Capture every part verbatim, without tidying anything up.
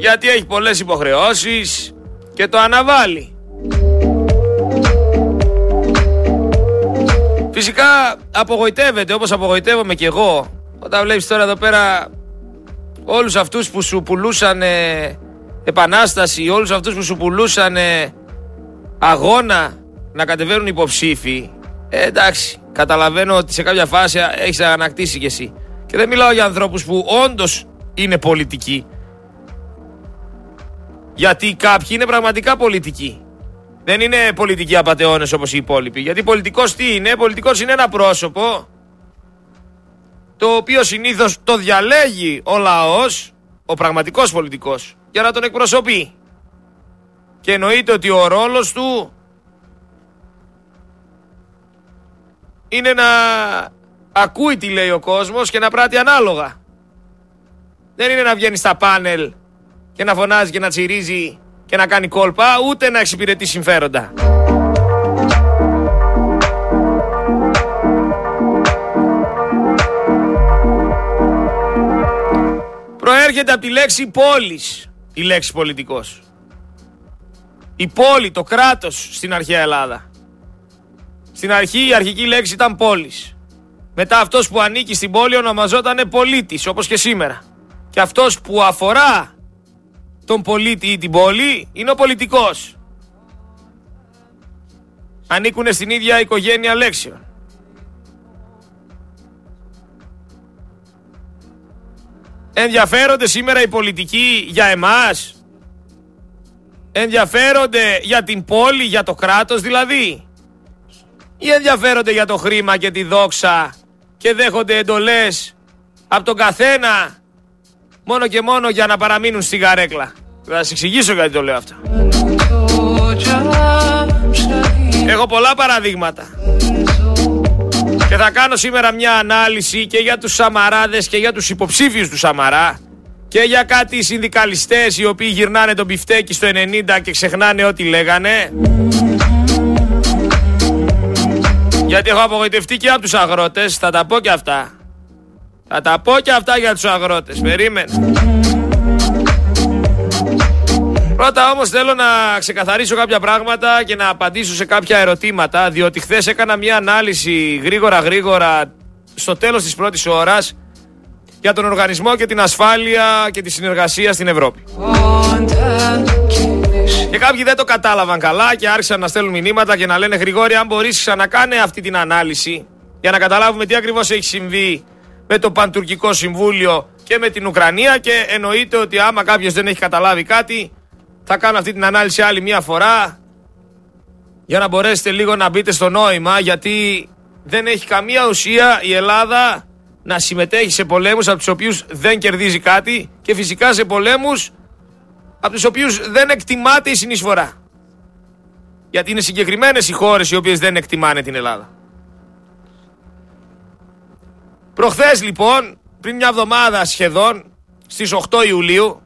γιατί έχει πολλές υποχρεώσεις και το αναβάλει. Φυσικά απογοητεύεται, όπως απογοητεύομαι και εγώ, όταν βλέπεις τώρα εδώ πέρα όλους αυτούς που σου πουλούσαν επανάσταση, όλους αυτούς που σου πουλούσαν αγώνα να κατεβαίνουν υποψήφοι. Ε, εντάξει, καταλαβαίνω ότι σε κάποια φάση έχεις ανακτήσει κι εσύ. Και δεν μιλάω για ανθρώπους που όντως είναι πολιτικοί. Γιατί κάποιοι είναι πραγματικά πολιτικοί. Δεν είναι πολιτικοί απατεώνες όπως οι υπόλοιποι. Γιατί πολιτικός τι είναι? Πολιτικός είναι ένα πρόσωπο το οποίο συνήθως το διαλέγει ο λαός, ο πραγματικός πολιτικός, για να τον εκπροσωπεί. Και εννοείται ότι ο ρόλος του είναι να ακούει τι λέει ο κόσμος και να πράττει ανάλογα. Δεν είναι να βγαίνει στα πάνελ και να φωνάζει και να τσιρίζει και να κάνει κόλπα, ούτε να εξυπηρετεί συμφέροντα. Προέρχεται από τη λέξη πόλης η λέξη πολιτικός. Η πόλη, το κράτος στην αρχαία Ελλάδα. Στην αρχή η αρχική λέξη ήταν πόλης. Μετά αυτός που ανήκει στην πόλη ονομαζότανε πολίτης, όπως και σήμερα. Και αυτός που αφορά τον πολίτη ή την πόλη είναι ο πολιτικός. Ανήκουνε στην ίδια οικογένεια λέξεων. Ενδιαφέρονται σήμερα οι πολιτικοί για εμάς? Ενδιαφέρονται για την πόλη, για το κράτος δηλαδή? Ή ενδιαφέρονται για το χρήμα και τη δόξα και δέχονται εντολές από τον καθένα μόνο και μόνο για να παραμείνουν στην καρέκλα? Θα σας εξηγήσω γιατί το λέω αυτό. Έχω πολλά παραδείγματα και θα κάνω σήμερα μια ανάλυση και για τους Σαμαράδες και για τους υποψήφιους του Σαμαρά και για κάτι συνδικαλιστές οι οποίοι γυρνάνε τον μπιφτέκι στο ενενήντα και ξεχνάνε ό,τι λέγανε. Γιατί έχω απογοητευτεί και από τους αγρότες, θα τα πω και αυτά. Θα τα πω και αυτά για τους αγρότες, περίμενε. Πρώτα όμως θέλω να ξεκαθαρίσω κάποια πράγματα και να απαντήσω σε κάποια ερωτήματα, διότι χθες έκανα μια ανάλυση γρήγορα γρήγορα στο τέλος της πρώτης ώρας για τον οργανισμό και την ασφάλεια και τη συνεργασία στην Ευρώπη. Και κάποιοι δεν το κατάλαβαν καλά και άρχισαν να στέλνουν μηνύματα και να λένε Γρηγόρη, αν μπορείς ξανακάνε αυτή την ανάλυση για να καταλάβουμε τι ακριβώς έχει συμβεί με το Παντουρκικό Συμβούλιο και με την Ουκρανία, και εννοείται ότι άμα κάποιος δεν έχει καταλάβει κάτι θα κάνω αυτή την ανάλυση άλλη μια φορά για να μπορέσετε λίγο να μπείτε στο νόημα, γιατί δεν έχει καμία ουσία η Ελλάδα να συμμετέχει σε πολέμους από τους οποίους δεν κερδίζει κάτι και φυσικά σε πολέμους από τους οποίους δεν εκτιμάται η συνεισφορά. Γιατί είναι συγκεκριμένες οι χώρες οι οποίες δεν εκτιμάνε την Ελλάδα. Προχθές λοιπόν, πριν μια εβδομάδα σχεδόν, στις οκτώ Ιουλίου,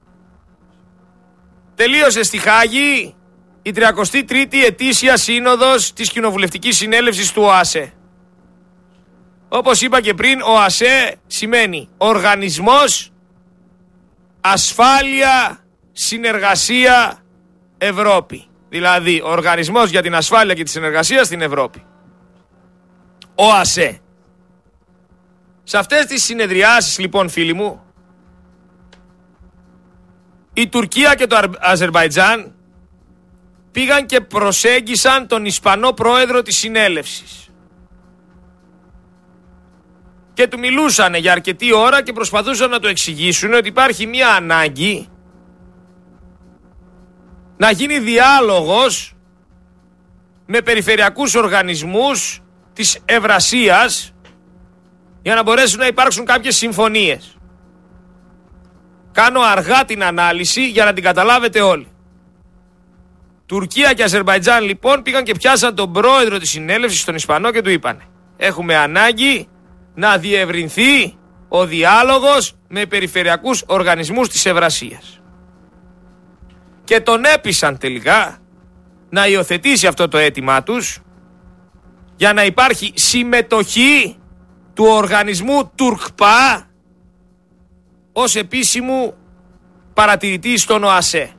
τελείωσε στη Χάγη η τριακοστή τρίτη ετήσια σύνοδος της Κοινοβουλευτικής Συνέλευσης του ΟΑΣΕ. Όπως είπα και πριν, ο ΟΑΣΕ σημαίνει Οργανισμός Ασφάλεια Συνεργασία Ευρώπη. Δηλαδή, Οργανισμός για την Ασφάλεια και τη Συνεργασία στην Ευρώπη. ΟΑΣΕ. Σε αυτές τις συνεδριάσεις λοιπόν, φίλοι μου, η Τουρκία και το Αζερμπαϊτζάν πήγαν και προσέγγισαν τον Ισπανό πρόεδρο της συνέλευσης και του μιλούσαν για αρκετή ώρα και προσπαθούσαν να του εξηγήσουν ότι υπάρχει μια ανάγκη να γίνει διάλογος με περιφερειακούς οργανισμούς της Ευρασίας για να μπορέσουν να υπάρξουν κάποιες συμφωνίες. Κάνω αργά την ανάλυση για να την καταλάβετε όλοι. Τουρκία και Αζερμπαϊτζάν λοιπόν πήγαν και πιάσαν τον πρόεδρο της συνέλευσης, τον Ισπανό, και του είπανε έχουμε ανάγκη να διευρυνθεί ο διάλογος με περιφερειακούς οργανισμούς της Ευρασίας. Και τον έπεισαν τελικά να υιοθετήσει αυτό το αίτημά τους για να υπάρχει συμμετοχή του οργανισμού Τουρκπά ως επίσημου παρατηρητή στον ΟΑΣΕ.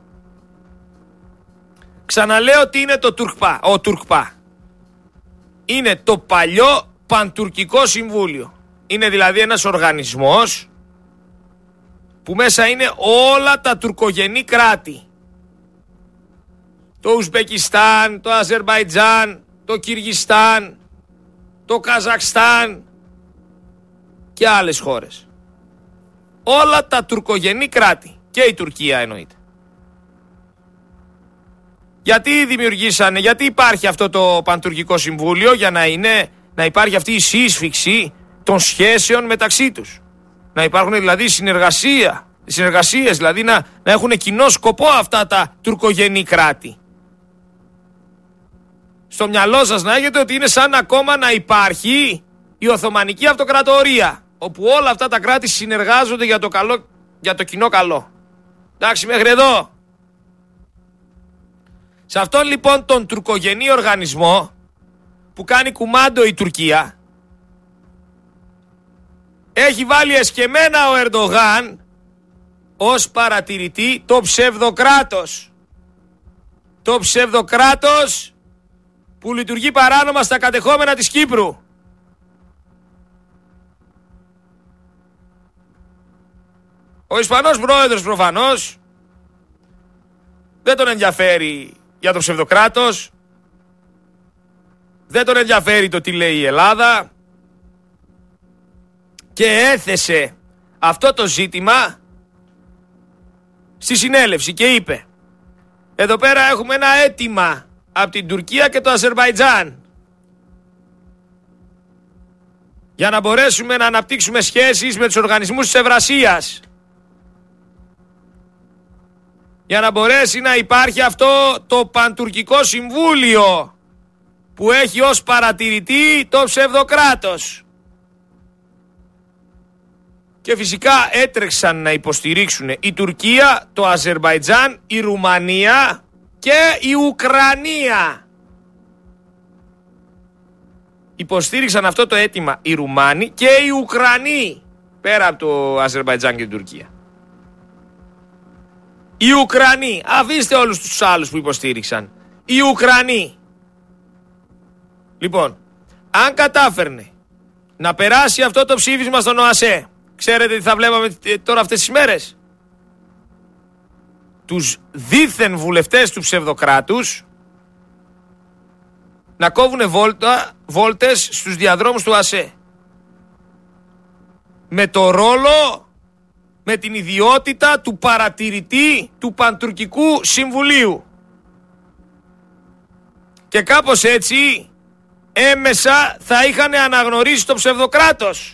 Ξαναλέω τι είναι το Τουρκπά. Ο Τουρκπά είναι το παλιό Παντουρκικό Συμβούλιο. Είναι δηλαδή ένας οργανισμός που μέσα είναι όλα τα τουρκογενή κράτη. Το Ουσμπεκιστάν, το Αζερμπαϊτζάν, το Κυργιστάν, το Καζακστάν και άλλες χώρες. Όλα τα τουρκογενή κράτη και η Τουρκία εννοείται. Γιατί δημιουργήσανε, γιατί υπάρχει αυτό το Παντουρκικό Συμβούλιο? Για να, είναι, να υπάρχει αυτή η σύσφυξη των σχέσεων μεταξύ τους. Να υπάρχουν δηλαδή συνεργασία, συνεργασίες, δηλαδή να, να έχουν κοινό σκοπό αυτά τα τουρκογενή κράτη. Στο μυαλό σας να έχετε ότι είναι σαν ακόμα να υπάρχει η Οθωμανική Αυτοκρατορία, όπου όλα αυτά τα κράτη συνεργάζονται για το, καλό, για το κοινό καλό. Εντάξει, μέχρι εδώ. Σε αυτόν λοιπόν τον τουρκογενή οργανισμό που κάνει κουμάντο η Τουρκία, έχει βάλει εσκεμμένα ο Ερντογάν ως παρατηρητή το ψευδοκράτος. Το ψευδοκράτος που λειτουργεί παράνομα στα κατεχόμενα της Κύπρου. Ο Ισπανός πρόεδρος προφανώς δεν τον ενδιαφέρει για το ψευδοκράτος, δεν τον ενδιαφέρει το τι λέει η Ελλάδα και έθεσε αυτό το ζήτημα στη συνέλευση και είπε: εδώ πέρα έχουμε ένα αίτημα από την Τουρκία και το Αζερμπαϊτζάν για να μπορέσουμε να αναπτύξουμε σχέσεις με τους οργανισμούς της Ευρασίας, για να μπορέσει να υπάρχει αυτό το Παντουρκικό Συμβούλιο που έχει ως παρατηρητή το ψευδοκράτος. Και φυσικά έτρεξαν να υποστηρίξουν η Τουρκία, το Αζερμπαϊτζάν, η Ρουμανία και η Ουκρανία. Υποστήριξαν αυτό το αίτημα οι Ρουμάνοι και οι Ουκρανοί, πέρα από το Αζερμπαϊτζάν και την Τουρκία. Οι Ουκρανοί, αφήστε όλους τους άλλους που υποστήριξαν. Οι Ουκρανοί. Λοιπόν, αν κατάφερνε να περάσει αυτό το ψήφισμα στον ΟΑΣΕ, ξέρετε τι θα βλέπαμε τώρα αυτές τις μέρες? Τους δίθεν βουλευτές του ψευδοκράτους να κόβουνε βόλτα, βόλτες στους διαδρόμους του ΟΑΣΕ. Με το ρόλο, με την ιδιότητα του παρατηρητή του Παντουρκικού Συμβουλίου. Και κάπως έτσι έμεσα θα είχαν αναγνωρίσει το ψευδοκράτος.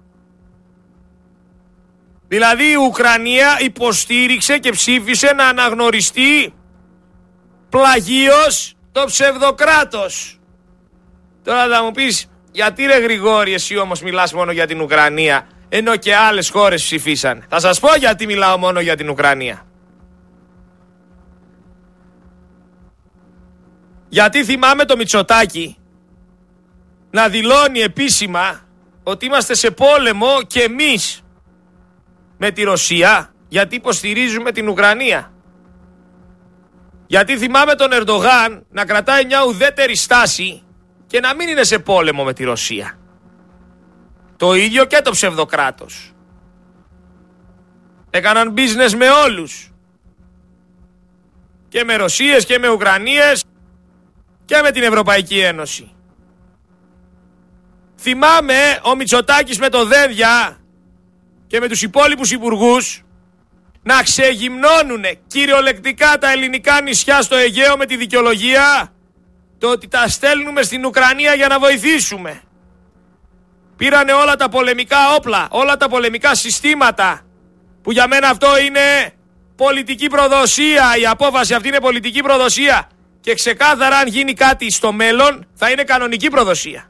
Δηλαδή η Ουκρανία υποστήριξε και ψήφισε να αναγνωριστεί πλαγίως το ψευδοκράτος. Τώρα θα μου πεις, γιατί ρε Γρηγόρη εσύ όμως μιλάς μόνο για την Ουκρανία, ενώ και άλλες χώρες ψηφίσαν? Θα σας πω γιατί μιλάω μόνο για την Ουκρανία. Γιατί θυμάμαι το Μητσοτάκη να δηλώνει επίσημα ότι είμαστε σε πόλεμο και εμείς με τη Ρωσία, γιατί υποστηρίζουμε την Ουκρανία. Γιατί θυμάμαι τον Ερντογάν να κρατάει μια ουδέτερη στάση και να μην είναι σε πόλεμο με τη Ρωσία. Το ίδιο και το ψευδοκράτος. Έκαναν business με όλους. Και με Ρωσίες και με Ουκρανίες και με την Ευρωπαϊκή Ένωση. Θυμάμαι ο Μητσοτάκης με το Δένδια και με τους υπόλοιπους υπουργούς να ξεγυμνώνουνε κυριολεκτικά τα ελληνικά νησιά στο Αιγαίο με τη δικαιολογία το ότι τα στέλνουμε στην Ουκρανία για να βοηθήσουμε. Πήρανε όλα τα πολεμικά όπλα, όλα τα πολεμικά συστήματα, που για μένα αυτό είναι πολιτική προδοσία. Η απόφαση αυτή είναι πολιτική προδοσία και ξεκάθαρα αν γίνει κάτι στο μέλλον θα είναι κανονική προδοσία.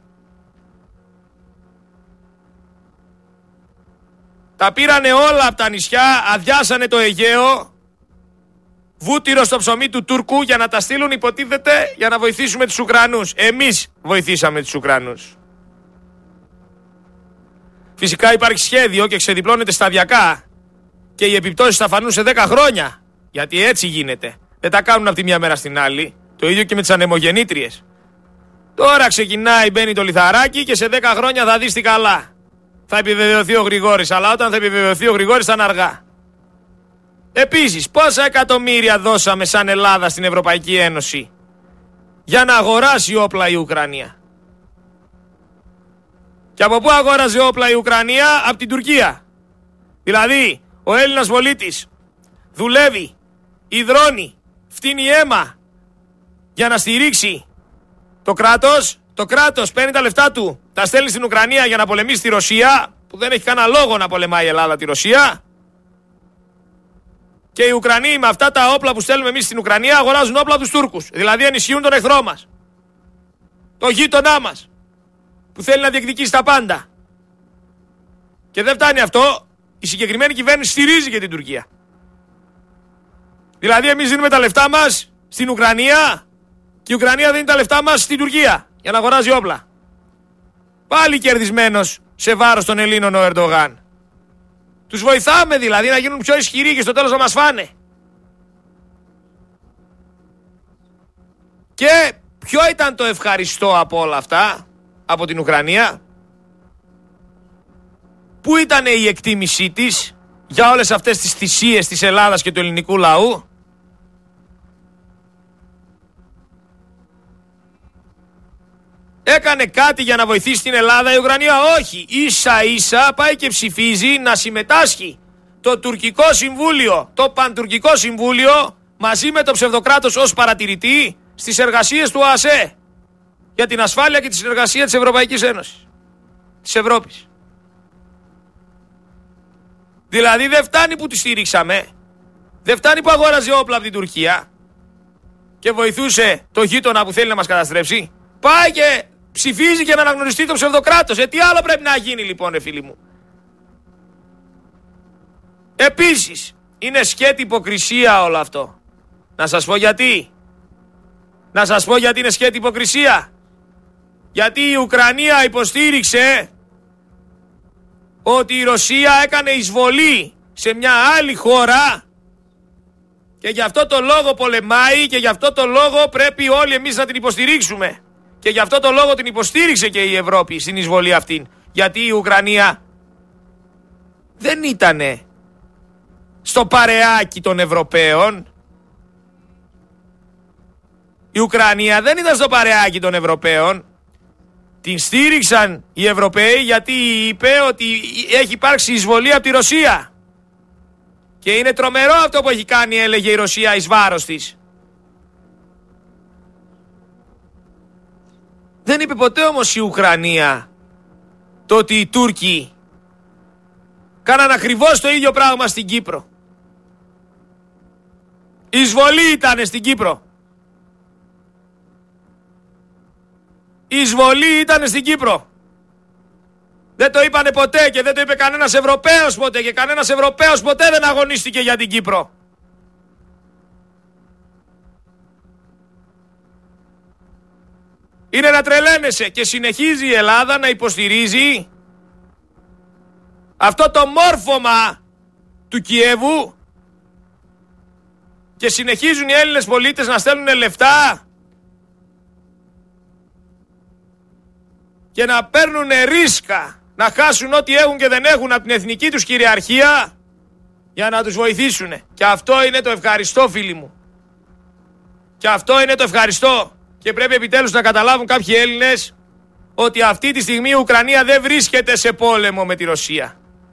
Τα πήρανε όλα από τα νησιά, αδειάσανε το Αιγαίο, βούτυρο στο ψωμί του Τούρκου για να τα στείλουν, υποτίθεται, για να βοηθήσουμε τους Ουκρανούς. Εμείς βοηθήσαμε τους Ουκρανούς. Φυσικά υπάρχει σχέδιο και ξεδιπλώνεται σταδιακά και οι επιπτώσεις θα φανούν σε δέκα χρόνια. Γιατί έτσι γίνεται. Δεν τα κάνουν από τη μια μέρα στην άλλη. Το ίδιο και με τις ανεμογεννήτριες. Τώρα ξεκινάει, μπαίνει το λιθαράκι και σε δέκα χρόνια θα δεις τι καλά. Θα επιβεβαιωθεί ο Γρηγόρης, αλλά όταν θα επιβεβαιωθεί ο Γρηγόρης θα είναι αργά. Επίσης, πόσα εκατομμύρια δώσαμε σαν Ελλάδα στην Ευρωπαϊκή Ένωση για να αγοράσει όπλα η Ουκρανία? Και από πού αγόραζε όπλα η Ουκρανία? Από την Τουρκία. Δηλαδή, ο Έλληνας πολίτης δουλεύει, υδρώνει, φτύνει αίμα για να στηρίξει το κράτος. Το κράτος παίρνει τα λεφτά του, τα στέλνει στην Ουκρανία για να πολεμήσει τη Ρωσία, που δεν έχει κανένα λόγο να πολεμάει η Ελλάδα τη Ρωσία. Και οι Ουκρανοί με αυτά τα όπλα που στέλνουμε εμείς στην Ουκρανία αγοράζουν όπλα από τους Τούρκους. Δηλαδή ενισχύουν τον εχθρό μας, το γείτονά μας, που θέλει να διεκδικήσει τα πάντα. Και δεν φτάνει αυτό, η συγκεκριμένη κυβέρνηση στηρίζει και την Τουρκία. Δηλαδή εμείς δίνουμε τα λεφτά μας στην Ουκρανία και η Ουκρανία δίνει τα λεφτά μας στην Τουρκία για να αγοράζει όπλα. Πάλι κερδισμένος σε βάρος των Ελλήνων ο Ερντογάν. Τους βοηθάμε δηλαδή να γίνουν πιο ισχυροί και στο τέλος να μας φάνε. Και ποιο ήταν το ευχαριστώ από όλα αυτά, από την Ουκρανία? Πού ήταν η εκτίμησή της για όλες αυτές τις θυσίες της Ελλάδας και του ελληνικού λαού? Έκανε κάτι για να βοηθήσει την Ελλάδα η Ουκρανία? Όχι. Ίσα ίσα πάει και ψηφίζει να συμμετάσχει το τουρκικό συμβούλιο, το παντουρκικό συμβούλιο, μαζί με το ψευδοκράτος ως παρατηρητή στις εργασίες του ΟΑΣΕ για την ασφάλεια και τη συνεργασία της Ευρωπαϊκής Ένωσης, της Ευρώπης. Δηλαδή δεν φτάνει που τη στήριξαμε, δεν φτάνει που αγόραζε όπλα από την Τουρκία και βοηθούσε το γείτονα που θέλει να μας καταστρέψει, πάει και ψηφίζει και να αναγνωριστεί το ψευδοκράτος. Ε, τι άλλο πρέπει να γίνει λοιπόν, ρε φίλοι μου? Επίσης, είναι σκέτη υποκρισία όλο αυτό. Να σας πω γιατί. Να σας πω γιατί είναι σκέτη υποκρισία. Γιατί η Ουκρανία υποστήριξε ότι η Ρωσία έκανε εισβολή σε μια άλλη χώρα και γι' αυτό το λόγο πολεμάει και γι' αυτό το λόγο πρέπει όλοι εμείς να την υποστηρίξουμε. Και γι' αυτό το λόγο την υποστήριξε και η Ευρώπη στην εισβολή αυτήν. Γιατί η Ουκρανία δεν ήτανε στο παρεάκι των Ευρωπαίων. Η Ουκρανία δεν ήταν στο παρεάκι των Ευρωπαίων. Την στήριξαν οι Ευρωπαίοι γιατί είπε ότι έχει υπάρξει εισβολή από τη Ρωσία. Και είναι τρομερό αυτό που έχει κάνει, έλεγε η Ρωσία, εις βάρος της. Δεν είπε ποτέ όμως η Ουκρανία το ότι οι Τούρκοι κάναν ακριβώς το ίδιο πράγμα στην Κύπρο. Η εισβολή ήταν στην Κύπρο. Η εισβολή ήταν στην Κύπρο. Δεν το είπανε ποτέ και δεν το είπε κανένας Ευρωπαίος ποτέ και κανένας Ευρωπαίος ποτέ δεν αγωνίστηκε για την Κύπρο. Είναι να τρελαίνεσαι και συνεχίζει η Ελλάδα να υποστηρίζει αυτό το μόρφωμα του Κιέβου και συνεχίζουν οι Έλληνες πολίτες να στέλνουν λεφτά και να παίρνουν ρίσκα να χάσουν ό,τι έχουν και δεν έχουν από την εθνική τους κυριαρχία για να τους βοηθήσουν. Και αυτό είναι το ευχαριστώ, φίλοι μου. Και αυτό είναι το ευχαριστώ. Και πρέπει επιτέλους να καταλάβουν κάποιοι Έλληνες ότι αυτή τη στιγμή η Ουκρανία δεν βρίσκεται σε πόλεμο με τη Ρωσία.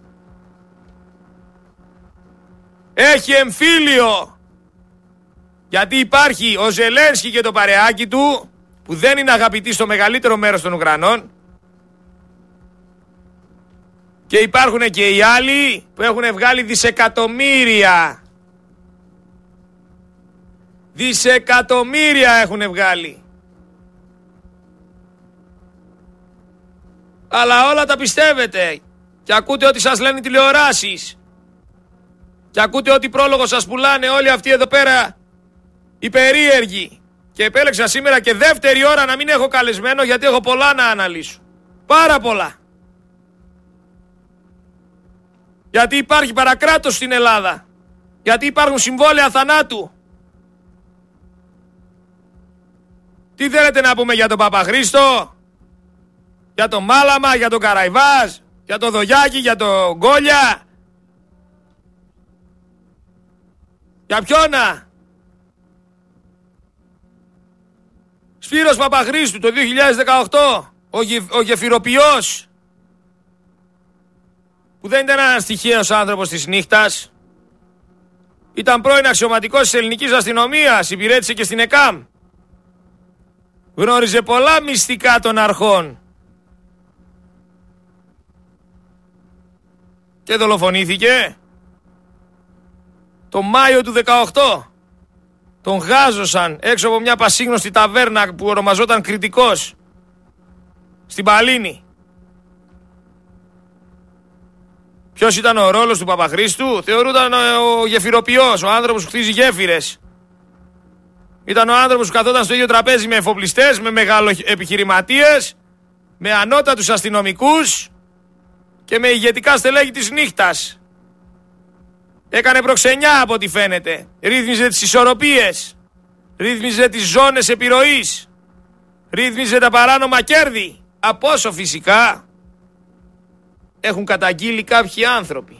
Έχει εμφύλιο. Γιατί υπάρχει ο Ζελένσκι και το παρεάκι του, που δεν είναι αγαπητοί στο μεγαλύτερο μέρος των Ουκρανών, και υπάρχουν και οι άλλοι που έχουν βγάλει δισεκατομμύρια. Δισεκατομμύρια έχουν βγάλει. Αλλά όλα τα πιστεύετε. Και ακούτε ότι σας λένε τηλεοράσεις. Και ακούτε ότι πρόλογο σας πουλάνε όλοι αυτοί εδώ πέρα οι περίεργοι. Και επέλεξα σήμερα και δεύτερη ώρα να μην έχω καλεσμένο γιατί έχω πολλά να αναλύσω. Πάρα πολλά. Γιατί υπάρχει παρακράτος στην Ελλάδα. Γιατί υπάρχουν συμβόλαια θανάτου. Τι θέλετε να πούμε για τον Παπαχρήστο, για τον Μάλαμα, για τον Καραϊβάζ, για τον Δογιάκη, για τον Γκόλια? Για ποιόνα? Σπύρος Παπαχρήστου το δύο χιλιάδες δεκαοκτώ, ο, γε, ο γεφυροποιός, που δεν ήταν ένας τυχαίος άνθρωπος της νύχτας. Ήταν πρώην αξιωματικός της ελληνικής αστυνομίας, υπηρέτησε και στην ΕΚΑΜ. Γνώριζε πολλά μυστικά των αρχών. Και δολοφονήθηκε το Μάιο του δεκαοκτώ. Τον γάζωσαν έξω από μια πασίγνωστη ταβέρνα που ονομαζόταν Κριτικός, στην Παλίνη. Ποιος ήταν ο ρόλος του Παπαχρήστου? Θεωρούταν ο γεφυροποιός, ο άνθρωπος που χτίζει γέφυρες. Ήταν ο άνθρωπος που καθόταν στο ίδιο τραπέζι με εφοπλιστές, με μεγαλοεπιχειρηματίες, με ανώτατους αστυνομικούς και με ηγετικά στελέχη της νύχτας. Έκανε προξενιά από ό,τι φαίνεται. Ρύθμιζε τις ισορροπίες. Ρύθμιζε τις ζώνες επιρροής. Ρύθμιζε τα παράνομα κέρδη. Από όσο φυσικά έχουν καταγγείλει κάποιοι άνθρωποι.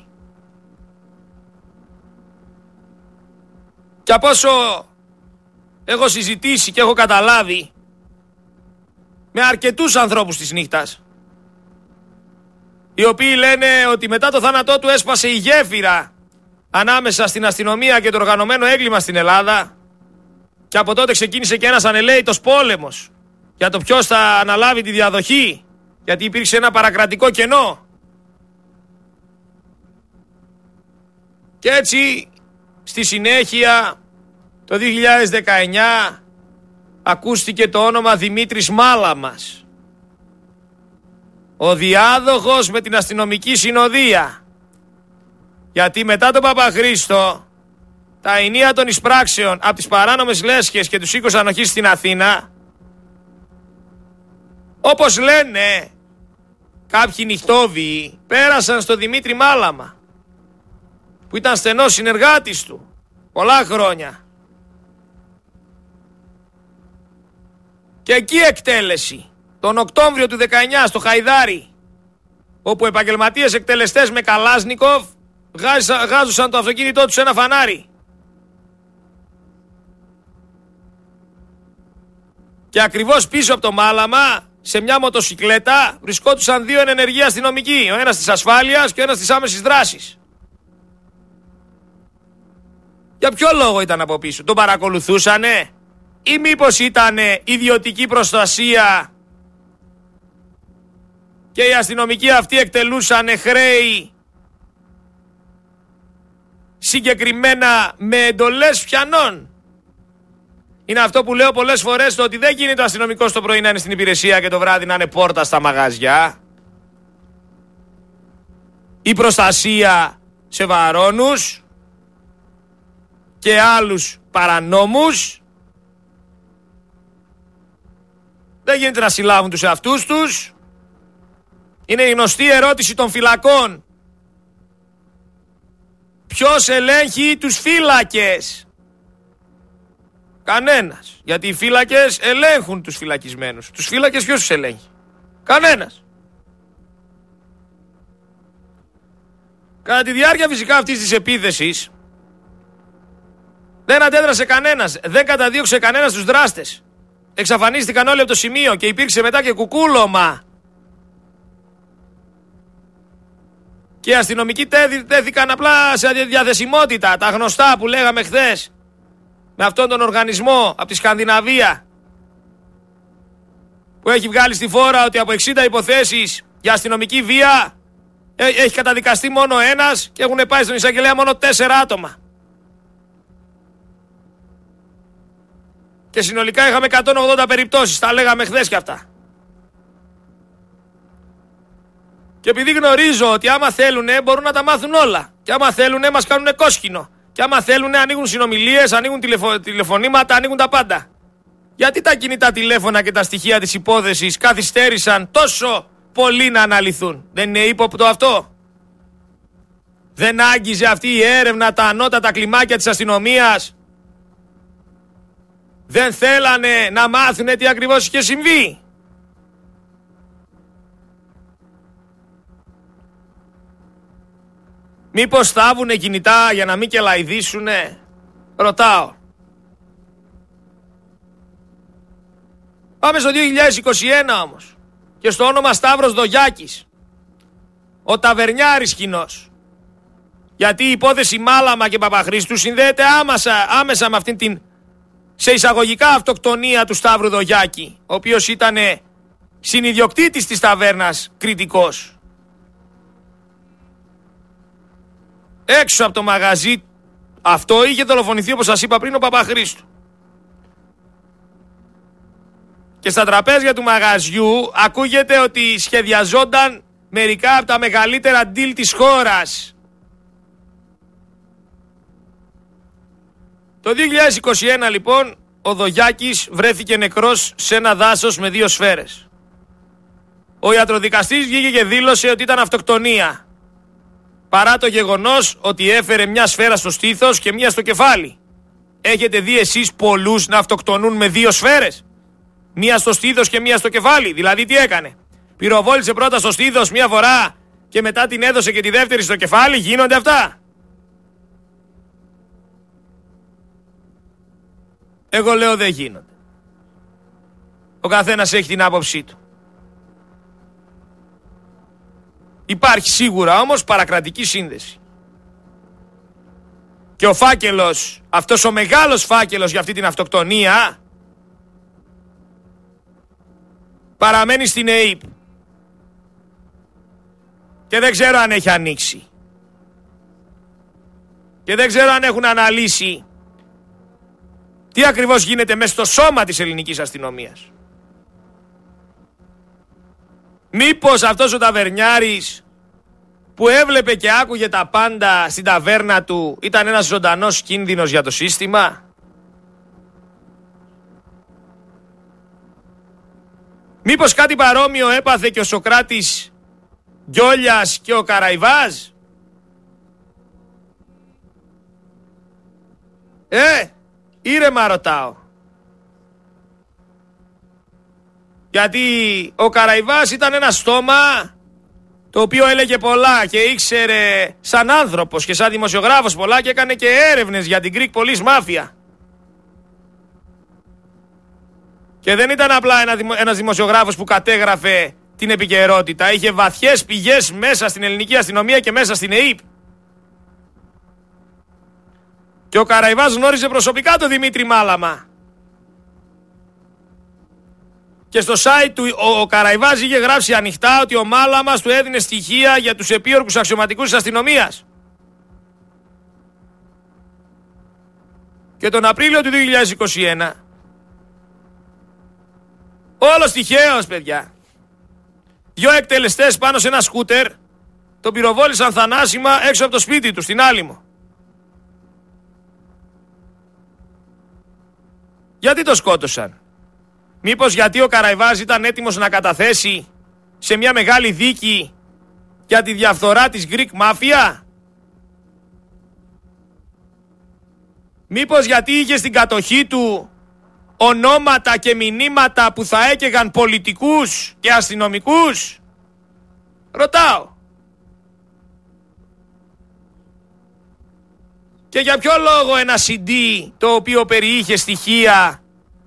Και από όσο έχω συζητήσει και έχω καταλάβει με αρκετούς ανθρώπους της νύχτας, οι οποίοι λένε ότι μετά το θάνατό του έσπασε η γέφυρα ανάμεσα στην αστυνομία και το οργανωμένο έγκλημα στην Ελλάδα, και από τότε ξεκίνησε και ένας ανελαίητος πόλεμος για το ποιος θα αναλάβει τη διαδοχή, γιατί υπήρξε ένα παρακρατικό κενό. Και έτσι στη συνέχεια το δύο χιλιάδες δεκαεννιά ακούστηκε το όνομα Δημήτρης Μάλαμας, ο διάδοχος με την αστυνομική συνοδεία. Γιατί μετά τον Παπαχρήστο τα ενία των εισπράξεων από τις παράνομες λέσχες και τους οίκους ανοχής στην Αθήνα, όπως λένε κάποιοι νυχτόβιοι, πέρασαν στο Δημήτρη Μάλαμα, που ήταν στενός συνεργάτης του πολλά χρόνια. Και εκεί εκτέλεση τον Οκτώβριο του δεκαεννιά στο Χαϊδάρι, όπου επαγγελματίες εκτελεστές με Καλάσνικοφ γάζουσαν το αυτοκίνητό τους σε ένα φανάρι. Και ακριβώς πίσω από το Μάλαμα, σε μια μοτοσικλέτα, βρισκόντουσαν δύο εν ενεργεία αστυνομικοί, ο ένας της ασφάλειας και ο ένας της άμεσης δράσης. Για ποιο λόγο ήταν από πίσω? Τον παρακολουθούσανε ή μήπως ήτανε ιδιωτική προστασία και οι αστυνομικοί αυτοί εκτελούσανε χρέη συγκεκριμένα με εντολές πιανών? Είναι αυτό που λέω πολλές φορές, το ότι δεν γίνεται ο αστυνομικός το πρωί να είναι στην υπηρεσία και το βράδυ να είναι πόρτα στα μαγαζιά. Η προστασία σε βαρώνους και άλλους παρανόμους δεν γίνεται να συλλάβουν τους εαυτούς τους. Είναι η γνωστή ερώτηση των φυλακών: ποιος ελέγχει τους φύλακες? Κανένας. Γιατί οι φύλακες ελέγχουν τους φυλακισμένους. Τους φύλακες ποιος τους ελέγχει? Κανένας. Κατά τη διάρκεια φυσικά αυτής της επίθεσης δεν αντέδρασε κανένας, δεν καταδίωξε κανένας τους δράστες. Εξαφανίστηκαν όλοι από το σημείο και υπήρξε μετά και κουκούλωμα. Και οι αστυνομικοί τέθηκαν απλά σε διαθεσιμότητα, τα γνωστά που λέγαμε χθες, με αυτόν τον οργανισμό από τη Σκανδιναβία, που έχει βγάλει στη φόρα ότι από εξήντα υποθέσεις για αστυνομική βία έχει καταδικαστεί μόνο ένας και έχουν πάει στον εισαγγελέα μόνο τέσσερα άτομα. Και συνολικά είχαμε εκατόν ογδόντα περιπτώσεις, τα λέγαμε χθες και αυτά. Και επειδή γνωρίζω ότι άμα θέλουνε μπορούν να τα μάθουν όλα, και άμα θέλουνε μας κάνουνε κόσκινο, και άμα θέλουνε ανοίγουν συνομιλίες, ανοίγουν τηλεφω... τηλεφωνήματα, ανοίγουν τα πάντα. Γιατί τα κινητά τηλέφωνα και τα στοιχεία της υπόθεσης καθυστέρησαν τόσο πολύ να αναλυθούν? Δεν είναι ύποπτο αυτό? Δεν άγγιζε αυτή η έρευνα τα ανώτατα κλιμάκια της αστυνομίας? Δεν θέλανε να μάθουνε τι ακριβώς είχε συμβεί? Μήπως θάβουνε κινητά για να μην κελαϊδίσουνε? Ρωτάω. Πάμε στο δύο χιλιάδες είκοσι ένα όμως και στο όνομα Σταύρος Δογιάκης, ο ταβερνιάρης κοινός. Γιατί η υπόθεση Μάλαμα και Παπαχρήστου συνδέεται άμεσα, άμεσα με αυτήν την σε εισαγωγικά αυτοκτονία του Σταύρου Δογιάκη, ο οποίος ήταν συνιδιοκτήτης της ταβέρνας Κρητικός. Έξω από το μαγαζί αυτό είχε δολοφονηθεί, όπως σας είπα πριν, ο Παπαχρήστου. Και στα τραπέζια του μαγαζιού ακούγεται ότι σχεδιαζόταν μερικά από τα μεγαλύτερα deal της χώρας. Το δύο χιλιάδες είκοσι ένα λοιπόν ο Δογιάκης βρέθηκε νεκρός σε ένα δάσος με δύο σφαίρες. Ο ιατροδικαστής βγήκε και δήλωσε ότι ήταν αυτοκτονία, παρά το γεγονός ότι έφερε μια σφαίρα στο στήθος και μια στο κεφάλι. Έχετε δει εσείς πολλούς να αυτοκτονούν με δύο σφαίρες? Μία στο στήθος και μία στο κεφάλι? Δηλαδή τι έκανε? Πυροβόλησε πρώτα στο στήθος μία φορά και μετά την έδωσε και τη δεύτερη στο κεφάλι? Γίνονται αυτά? Εγώ λέω δεν γίνονται. Ο καθένας έχει την άποψή του. Υπάρχει σίγουρα όμως παρακρατική σύνδεση. Και ο φάκελος, αυτός ο μεγάλος φάκελος για αυτή την αυτοκτονία, παραμένει στην ΕΕΠ. Και δεν ξέρω αν έχει ανοίξει. Και δεν ξέρω αν έχουν αναλύσει τι ακριβώς γίνεται μέσα στο σώμα της ελληνικής αστυνομίας. Μήπως αυτός ο ταβερνιάρης που έβλεπε και άκουγε τα πάντα στην ταβέρνα του ήταν ένας ζωντανός κίνδυνος για το σύστημα? Μήπως κάτι παρόμοιο έπαθε και ο Σωκράτης Γκιόλιας και ο Καραϊβάζ? Ε, ήρεμα ρωτάω. Γιατί ο Καραϊβάς ήταν ένα στόμα το οποίο έλεγε πολλά και ήξερε σαν άνθρωπος και σαν δημοσιογράφος πολλά και έκανε και έρευνες για την Greek Police Mafia. Και δεν ήταν απλά ένα, ένας δημοσιογράφος που κατέγραφε την επικαιρότητα. Είχε βαθιές πηγές μέσα στην ελληνική αστυνομία και μέσα στην ΕΕΠ. Και ο Καραϊβάς γνώριζε προσωπικά τον Δημήτρη Μάλαμα. Και στο site του ο, ο Καραϊβάς είχε γράψει ανοιχτά ότι ο Μάλαμας του έδινε στοιχεία για τους επίορκους αξιωματικούς της αστυνομίας. Και τον Απρίλιο του δύο χιλιάδες είκοσι ένα, όλος τυχαίος παιδιά, δυο εκτελεστές πάνω σε ένα σκούτερ τον πυροβόλησαν θανάσιμα έξω από το σπίτι του στην Άλυμο. Γιατί το σκότωσαν? Μήπως γιατί ο Καραϊβάς ήταν έτοιμος να καταθέσει σε μια μεγάλη δίκη για τη διαφθορά της Greek Mafia? Μήπως γιατί είχε στην κατοχή του ονόματα και μηνύματα που θα έκαιγαν πολιτικούς και αστυνομικούς? Ρωτάω. Και για ποιο λόγο ένα σι ντι το οποίο περιείχε στοιχεία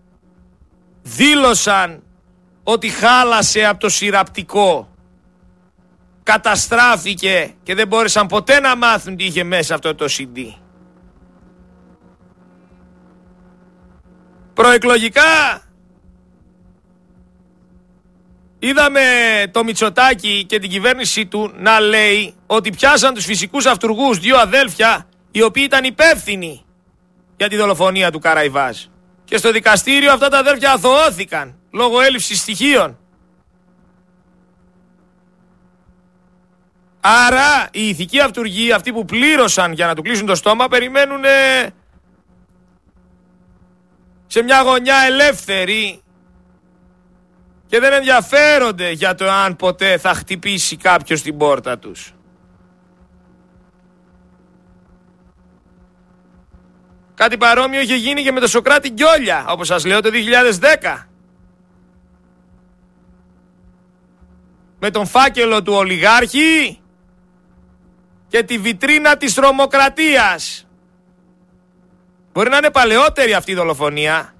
δήλωσαν ότι χάλασε από το συρραπτικό, καταστράφηκε και δεν μπόρεσαν ποτέ να μάθουν τι είχε μέσα αυτό το σι ντι? Προεκλογικά είδαμε το Μητσοτάκη και την κυβέρνησή του να λέει ότι πιάσαν τους φυσικούς αυτουργούς, δύο αδέλφια οι οποίοι ήταν υπεύθυνοι για τη δολοφονία του Καραϊβάζ. Και στο δικαστήριο αυτά τα αδέρφια αθωώθηκαν λόγω έλλειψης στοιχείων. Άρα οι ηθικοί αυτουργοί, αυτοί που πλήρωσαν για να του κλείσουν το στόμα, περιμένουν σε μια γωνιά ελεύθερη και δεν ενδιαφέρονται για το αν ποτέ θα χτυπήσει κάποιος την πόρτα τους. Κάτι παρόμοιο είχε γίνει και με τον Σωκράτη Γκιόλια, όπως σας λέω, το δύο χιλιάδες δέκα. Με τον φάκελο του ολιγάρχη και τη βιτρίνα της τρομοκρατίας. Μπορεί να είναι παλαιότερη αυτή η δολοφονία,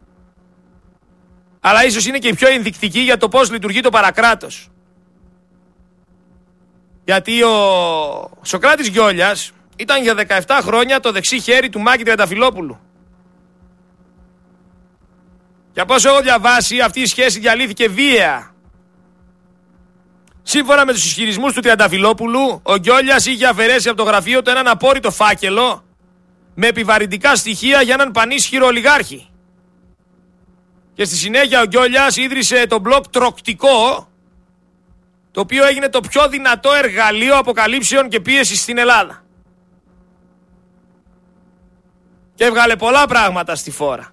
αλλά ίσως είναι και η πιο ενδεικτική για το πώς λειτουργεί το παρακράτος. Γιατί ο Σωκράτης Γκιόλιας ήταν για δεκαεπτά χρόνια το δεξί χέρι του Μάκη Τριανταφυλόπουλου. Και από όσο έχω διαβάσει, αυτή η σχέση διαλύθηκε βία. Σύμφωνα με τους ισχυρισμούς του Τριανταφυλόπουλου, ο Γκιόλιας είχε αφαιρέσει από το γραφείο του έναν απόρριτο φάκελο με επιβαρυντικά στοιχεία για έναν πανίσχυρο ολιγάρχη. Και στη συνέχεια ο Γκιόλιας ίδρυσε το μπλοκ Τροκτικό, το οποίο έγινε το πιο δυνατό εργαλείο αποκαλύψεων και πίεσης στην Ελλάδα. Και έβγαλε πολλά πράγματα στη φόρα.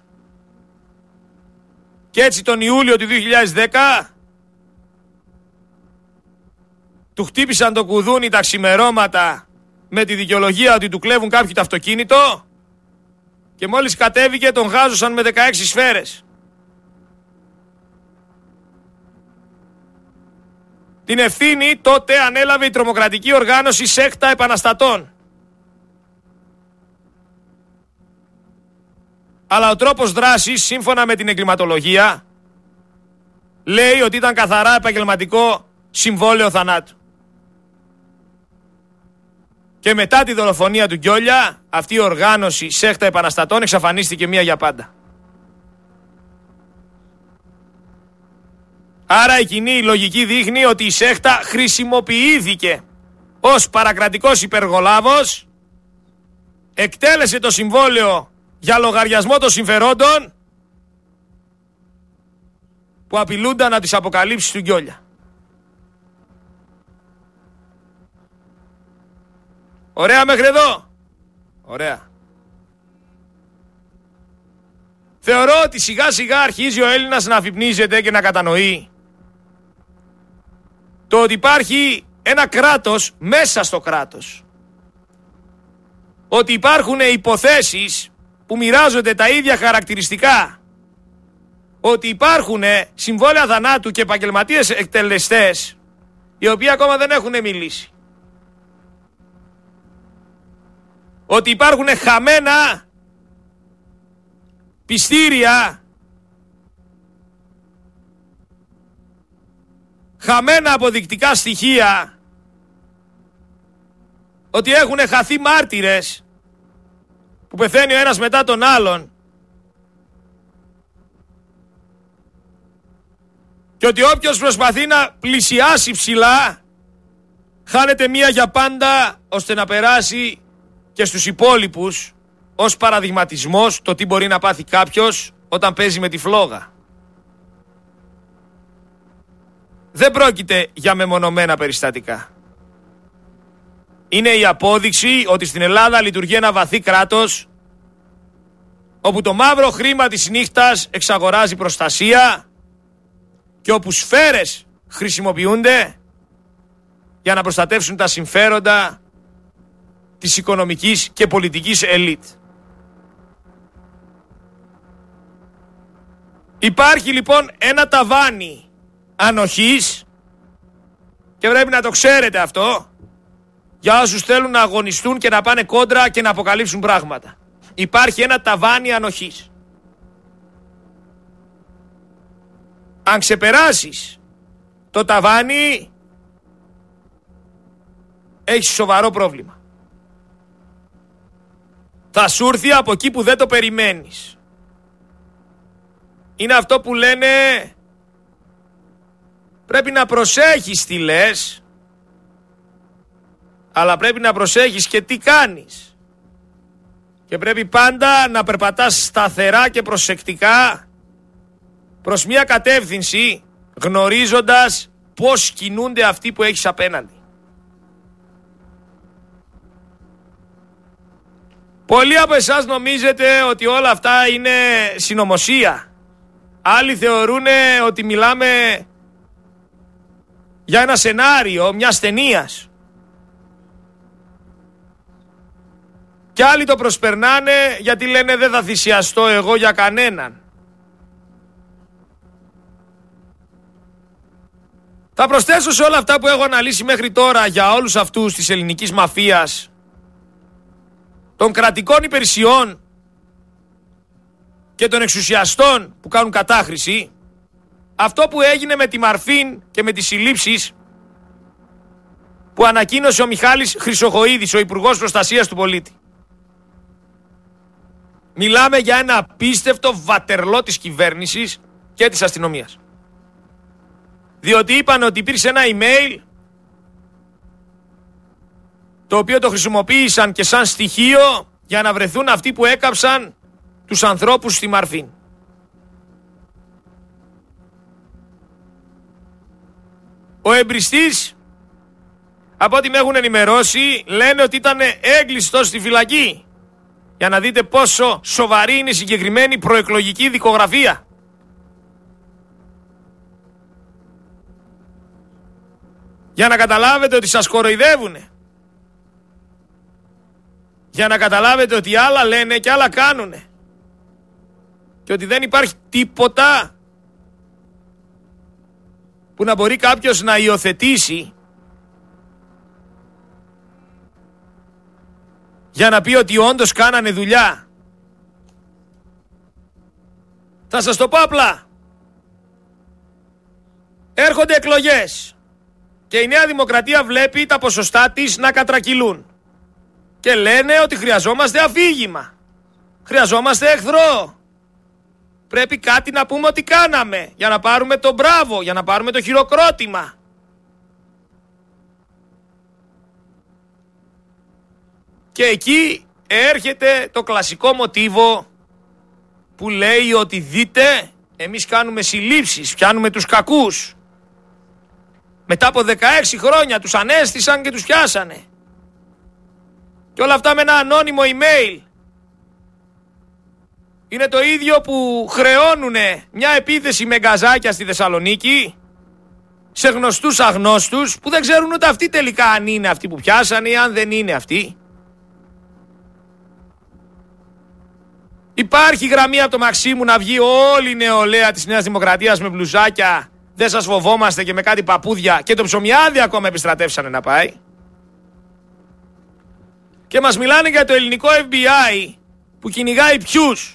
Και έτσι τον Ιούλιο του δύο χιλιάδες δέκα του χτύπησαν το κουδούνι τα ξημερώματα με τη δικαιολογία ότι του κλέβουν κάποιοι το αυτοκίνητο και μόλις κατέβηκε τον γάζωσαν με δεκαέξι σφαίρες. Την ευθύνη τότε ανέλαβε η τρομοκρατική οργάνωση Σέκτα Επαναστατών. Αλλά ο τρόπος δράσης, σύμφωνα με την εγκληματολογία, λέει ότι ήταν καθαρά επαγγελματικό συμβόλαιο θανάτου. Και μετά τη δολοφονία του Γκιόλια, αυτή η οργάνωση Σέκτα Επαναστατών εξαφανίστηκε μία για πάντα. Άρα η κοινή λογική δείχνει ότι η Σέκτα χρησιμοποιήθηκε ως παρακρατικός υπεργολάβος, εκτέλεσε το συμβόλαιο για λογαριασμό των συμφερόντων που απειλούνταν να τις αποκαλύψεις του Γκιόλια. Ωραία μέχρι εδώ? Ωραία. Θεωρώ ότι σιγά σιγά αρχίζει ο Έλληνας να αφυπνίζεται και να κατανοεί το ότι υπάρχει ένα κράτος μέσα στο κράτος. Ότι υπάρχουν υποθέσεις που μοιράζονται τα ίδια χαρακτηριστικά. Ότι υπάρχουν συμβόλαια θανάτου και επαγγελματίες εκτελεστές οι οποίοι ακόμα δεν έχουν μιλήσει. Ότι υπάρχουν χαμένα πιστήρια, χαμένα αποδεικτικά στοιχεία, ότι έχουν χαθεί μάρτυρες που πεθαίνει ο ένας μετά τον άλλον και ότι όποιος προσπαθεί να πλησιάσει ψηλά χάνεται μία για πάντα, ώστε να περάσει και στους υπόλοιπους ως παραδειγματισμός το τι μπορεί να πάθει κάποιος όταν παίζει με τη φλόγα. Δεν πρόκειται για μεμονωμένα περιστατικά. Είναι η απόδειξη ότι στην Ελλάδα λειτουργεί ένα βαθύ κράτος όπου το μαύρο χρήμα της νύχτας εξαγοράζει προστασία και όπου σφαίρες χρησιμοποιούνται για να προστατεύσουν τα συμφέροντα της οικονομικής και πολιτικής ελίτ. Υπάρχει λοιπόν ένα ταβάνι ανοχής και πρέπει να το ξέρετε αυτό για όσους θέλουν να αγωνιστούν και να πάνε κόντρα και να αποκαλύψουν πράγματα. Υπάρχει ένα ταβάνι ανοχής. Αν ξεπεράσεις το ταβάνι, έχεις σοβαρό πρόβλημα. Θα σου έρθει από εκεί που δεν το περιμένεις. Είναι αυτό που λένε πρέπει να προσέχεις τι λες, αλλά πρέπει να προσέχεις και τι κάνεις. Και πρέπει πάντα να περπατάς σταθερά και προσεκτικά προς μια κατεύθυνση, γνωρίζοντας πώς κινούνται αυτοί που έχεις απέναντι. Πολλοί από εσάς νομίζετε ότι όλα αυτά είναι συνωμοσία. Άλλοι θεωρούν ότι μιλάμε για ένα σενάριο μιας ταινίας. Κι άλλοι το προσπερνάνε γιατί λένε δεν θα θυσιαστώ εγώ για κανέναν. Θα προσθέσω σε όλα αυτά που έχω αναλύσει μέχρι τώρα για όλους αυτούς της ελληνικής μαφίας, των κρατικών υπηρεσιών και των εξουσιαστών που κάνουν κατάχρηση, αυτό που έγινε με τη Μαρφίν και με τις συλλήψεις που ανακοίνωσε ο Μιχάλης Χρυσοχοΐδης, ο Υπουργός Προστασίας του Πολίτη. Μιλάμε για ένα απίστευτο βατερλό της κυβέρνησης και της αστυνομίας. Διότι είπαν ότι υπήρξε ένα email το οποίο το χρησιμοποίησαν και σαν στοιχείο για να βρεθούν αυτοί που έκαψαν τους ανθρώπους στη Μαρφίν. Ο εμπριστής, από ό,τι με έχουν ενημερώσει, λένε ότι ήταν έγκλειστος στη φυλακή. Για να δείτε πόσο σοβαρή είναι η συγκεκριμένη προεκλογική δικογραφία. Για να καταλάβετε ότι σας κοροϊδεύουνε. Για να καταλάβετε ότι άλλα λένε και άλλα κάνουνε. Και ότι δεν υπάρχει τίποτα που να μπορεί κάποιος να υιοθετήσει για να πει ότι όντως κάνανε δουλειά. Θα σας το πω απλά. Έρχονται εκλογές και η Νέα Δημοκρατία βλέπει τα ποσοστά της να κατρακυλούν. Και λένε ότι χρειαζόμαστε αφήγημα. Χρειαζόμαστε εχθρό. Πρέπει κάτι να πούμε ότι κάναμε για να πάρουμε το μπράβο, για να πάρουμε το χειροκρότημα. Και εκεί έρχεται το κλασικό μοτίβο που λέει ότι δείτε, εμείς κάνουμε συλλήψεις, πιάνουμε τους κακούς. Μετά από δεκαέξι χρόνια τους ανέστησαν και τους πιάσανε. Και όλα αυτά με ένα ανώνυμο email. Είναι το ίδιο που χρεώνουνε μια επίθεση με γκαζάκια στη Θεσσαλονίκη σε γνωστούς αγνώστους που δεν ξέρουν ούτε αυτοί τελικά αν είναι αυτοί που πιάσανε ή αν δεν είναι αυτοί. Υπάρχει γραμμή από το Μαξίμου να βγει όλη η νεολαία της Νέας Δημοκρατίας με μπλουζάκια, δεν σας φοβόμαστε, και με κάτι παπούδια, και το ψωμιάδι ακόμα επιστρατεύσανε να πάει. Και μας μιλάνε για το ελληνικό εφ μπι άι που κυνηγάει ποιους?